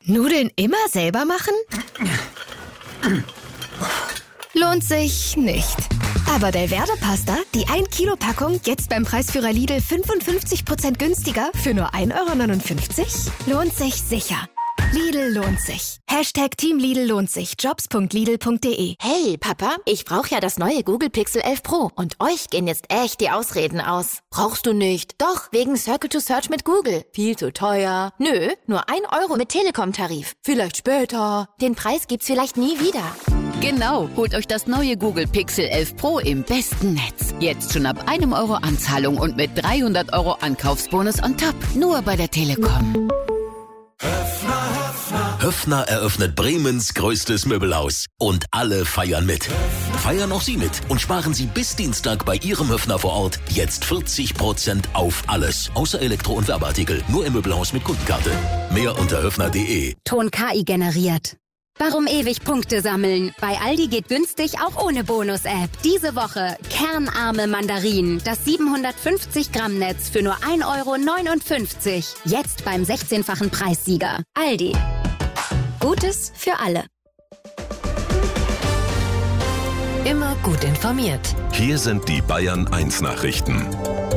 Nudeln immer selber machen? Lohnt sich nicht. Aber Delverde-Pasta, die 1 Kilo Packung, jetzt beim Preisführer Lidl 55% günstiger für nur 1,59 €? Lohnt sich sicher. Lidl lohnt sich. Team Lidl lohnt sich. Jobs.lidl.de. Hey, Papa, ich brauche ja das neue Google Pixel 11 Pro. Und euch gehen jetzt echt die Ausreden aus. Brauchst du nicht? Doch, wegen Circle to Search mit Google. Viel zu teuer. Nö, nur 1 € mit Telekom-Tarif. Vielleicht später. Den Preis gibt's vielleicht nie wieder. Genau, holt euch das neue Google Pixel 11 Pro im besten Netz. Jetzt schon ab 1 € Anzahlung und mit 300 € Ankaufsbonus on top. Nur bei der Telekom. Höffner eröffnet Bremens größtes Möbelhaus. Und alle feiern mit. Feiern auch Sie mit und sparen Sie bis Dienstag bei Ihrem Höffner vor Ort jetzt 40% auf alles. Außer Elektro- und Werbeartikel. Nur im Möbelhaus mit Kundenkarte. Mehr unter höffner.de. Ton KI generiert. Warum ewig Punkte sammeln? Bei Aldi geht günstig auch ohne Bonus-App. Diese Woche kernarme Mandarinen. Das 750 Gramm Netz für nur 1,59 €. Jetzt beim 16-fachen Preissieger. Aldi. Gutes für alle. Immer gut informiert. Hier sind die Bayern 1 Nachrichten.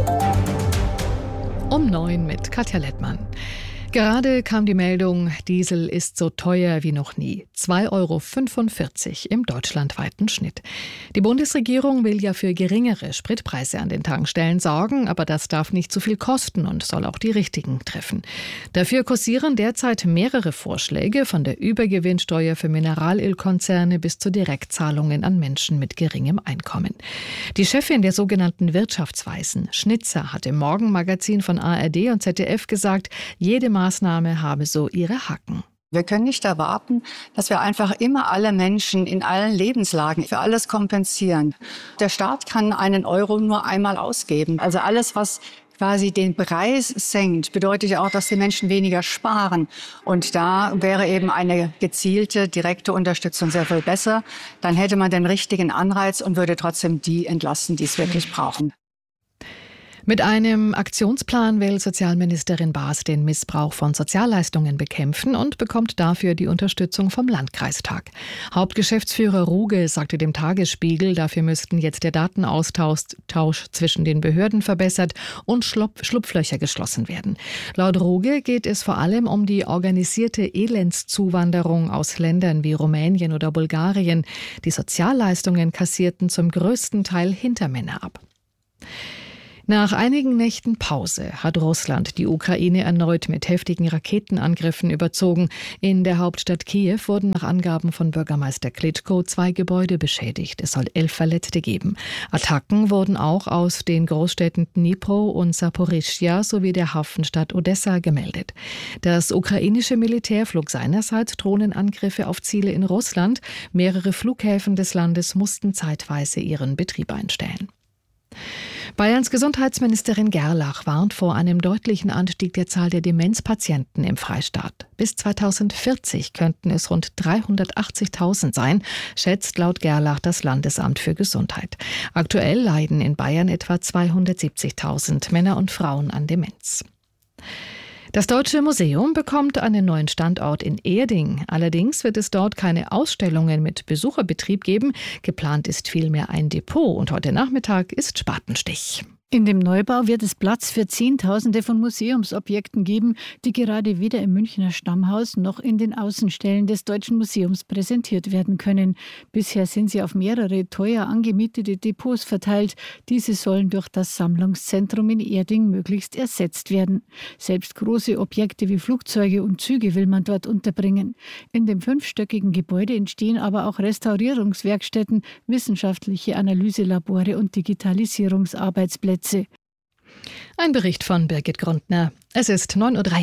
Um 9 mit Katja Lettmann. Gerade kam die Meldung, Diesel ist so teuer wie noch nie. 2,45 € im deutschlandweiten Schnitt. Die Bundesregierung will ja für geringere Spritpreise an den Tankstellen sorgen, aber das darf nicht zu viel kosten und soll auch die richtigen treffen. Dafür kursieren derzeit mehrere Vorschläge, von der Übergewinnsteuer für Mineralölkonzerne bis zu Direktzahlungen an Menschen mit geringem Einkommen. Die Chefin der sogenannten Wirtschaftsweisen, Schnitzer, hat im Morgenmagazin von ARD und ZDF gesagt, jede Maßnahme habe so ihre Hacken. Wir können nicht erwarten, dass wir einfach immer alle Menschen in allen Lebenslagen für alles kompensieren. Der Staat kann 1 € nur einmal ausgeben. Also alles, was quasi den Preis senkt, bedeutet ja auch, dass die Menschen weniger sparen. Und da wäre eben eine gezielte, direkte Unterstützung sehr viel besser. Dann hätte man den richtigen Anreiz und würde trotzdem die entlasten, die es wirklich brauchen. Mit einem Aktionsplan will Sozialministerin Baas den Missbrauch von Sozialleistungen bekämpfen und bekommt dafür die Unterstützung vom Landkreistag. Hauptgeschäftsführer Ruge sagte dem Tagesspiegel, dafür müssten jetzt der Datenaustausch zwischen den Behörden verbessert und Schlupflöcher geschlossen werden. Laut Ruge geht es vor allem um die organisierte Elendszuwanderung aus Ländern wie Rumänien oder Bulgarien. Die Sozialleistungen kassierten zum größten Teil Hintermänner ab. Nach einigen Nächten Pause hat Russland die Ukraine erneut mit heftigen Raketenangriffen überzogen. In der Hauptstadt Kiew wurden nach Angaben von Bürgermeister Klitschko 2 Gebäude beschädigt. Es soll 11 Verletzte geben. Attacken wurden auch aus den Großstädten Dnipro und Saporischschja sowie der Hafenstadt Odessa gemeldet. Das ukrainische Militär flog seinerseits Drohnenangriffe auf Ziele in Russland. Mehrere Flughäfen des Landes mussten zeitweise ihren Betrieb einstellen. Bayerns Gesundheitsministerin Gerlach warnt vor einem deutlichen Anstieg der Zahl der Demenzpatienten im Freistaat. Bis 2040 könnten es rund 380.000 sein, schätzt laut Gerlach das Landesamt für Gesundheit. Aktuell leiden in Bayern etwa 270.000 Männer und Frauen an Demenz. Das Deutsche Museum bekommt einen neuen Standort in Erding. Allerdings wird es dort keine Ausstellungen mit Besucherbetrieb geben. Geplant ist vielmehr ein Depot und heute Nachmittag ist Spatenstich. In dem Neubau wird es Platz für Zehntausende von Museumsobjekten geben, die gerade weder im Münchner Stammhaus noch in den Außenstellen des Deutschen Museums präsentiert werden können. Bisher sind sie auf mehrere teuer angemietete Depots verteilt. Diese sollen durch das Sammlungszentrum in Erding möglichst ersetzt werden. Selbst große Objekte wie Flugzeuge und Züge will man dort unterbringen. In dem 5-stöckigen Gebäude entstehen aber auch Restaurierungswerkstätten, wissenschaftliche Analyselabore und Digitalisierungsarbeitsplätze. Ein Bericht von Birgit Grundner. Es ist 9:03 Uhr.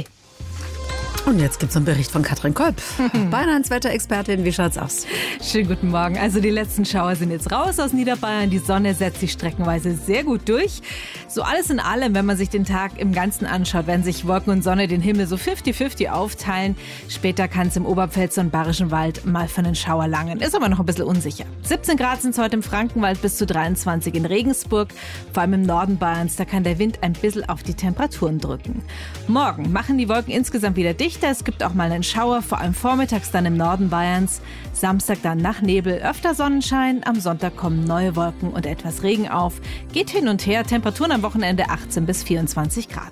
Und jetzt gibt es einen Bericht von Katrin Kolb. Bayern 1 Wetterexpertin, wie schaut's aus? Schönen guten Morgen. Also die letzten Schauer sind jetzt raus aus Niederbayern. Die Sonne setzt sich streckenweise sehr gut durch. So alles in allem, wenn man sich den Tag im Ganzen anschaut, werden sich Wolken und Sonne den Himmel so 50-50 aufteilen. Später kann es im Oberpfälzer und Bayerischen Wald mal für einen Schauer langen. Ist aber noch ein bisschen unsicher. 17 Grad sind es heute im Frankenwald, bis zu 23 in Regensburg. Vor allem im Norden Bayerns, da kann der Wind ein bisschen auf die Temperaturen drücken. Morgen machen die Wolken insgesamt wieder dicht. leichter. Es gibt auch mal einen Schauer, vor allem vormittags dann im Norden Bayerns. Samstag dann nach Nebel öfter Sonnenschein. Am Sonntag kommen neue Wolken und etwas Regen auf. Geht hin und her. Temperaturen am Wochenende 18 bis 24 Grad.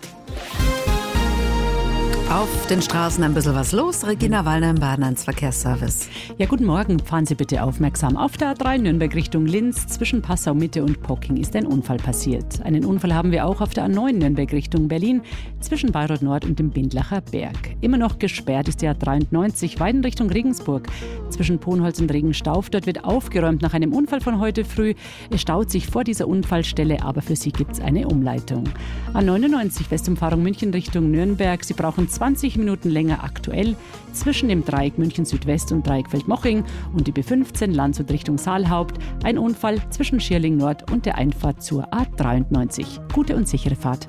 Auf den Straßen ein bisschen was los. Regina Wallner im Baden Verkehrsservice. Ja, guten Morgen. Fahren Sie bitte aufmerksam. Auf der A3 Nürnberg Richtung Linz zwischen Passau Mitte und Pocking ist ein Unfall passiert. Einen Unfall haben wir auch auf der A9 Nürnberg Richtung Berlin zwischen Bayreuth Nord und dem Bindlacher Berg. Immer noch gesperrt ist die A93 Weiden Richtung Regensburg zwischen Ponholz und Regenstauf. Dort wird aufgeräumt nach einem Unfall von heute früh. Es staut sich vor dieser Unfallstelle, aber für Sie gibt es eine Umleitung. A99 Westumfahrung München Richtung Nürnberg. Sie brauchen 20 Minuten länger aktuell zwischen dem Dreieck München Südwest und Dreieck Feldmoching und die B15 Landshut Richtung Saalhaupt. Ein Unfall zwischen Schierling Nord und der Einfahrt zur A93. Gute und sichere Fahrt.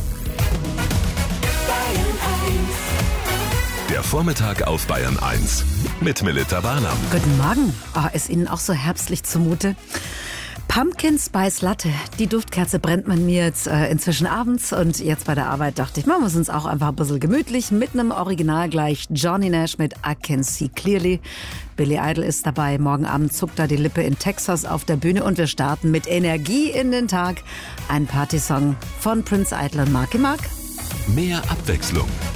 Der Vormittag auf Bayern 1 mit Melita Barnam. Guten Morgen. Ist Ihnen auch so herbstlich zumute? Pumpkin Spice Latte, die Duftkerze brennt man mir jetzt inzwischen abends und jetzt bei der Arbeit dachte ich, machen wir es uns auch einfach ein bisschen gemütlich mit einem Original gleich. Johnny Nash mit I Can See Clearly. Billy Idol ist dabei. Morgen Abend zuckt da die Lippe in Texas auf der Bühne und wir starten mit Energie in den Tag. Ein Partysong von Prince Idol und Marky Mark. Mehr Abwechslung